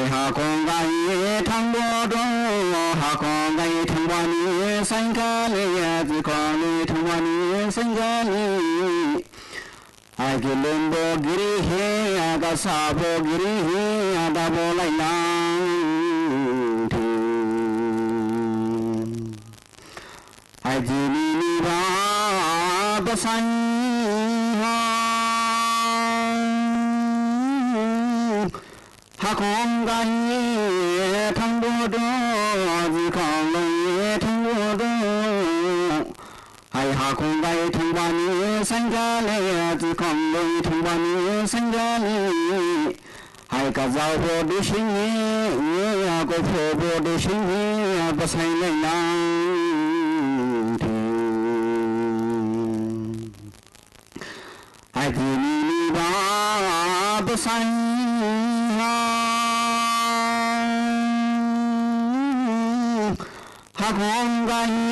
ai hà con gai thăng bồ đô hà con gai thăng hoa ni sang ca lê chỉ con ni thăng hoa ni sang ca ni ai kêu lên bồ giri he aga sa bồ giri he aga bồ lại lang ai chỉ ni ba ba sang hà con gai thăng bồ đô chỉ con gai thăng bồ đô ai hà con gai thăng hoa ni sang ca lê chỉ con gai thăng hoa ni sang ca ni ai cả giáo bồ đề sinh ni có phổ bồ đề sinh ni có say lại lang ai chỉ ni ba ba sang hà con gai